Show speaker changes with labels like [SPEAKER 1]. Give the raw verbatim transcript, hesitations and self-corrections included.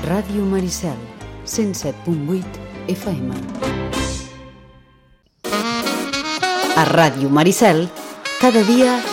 [SPEAKER 1] Ràdio Maricel, cent set punt vuit F M. A Ràdio Maricel, cada dia